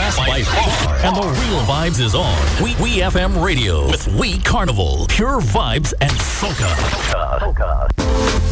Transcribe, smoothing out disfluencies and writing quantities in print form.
class by far. And the real vibes is on. We FM Radio with We Carnival. Pure vibes and soca.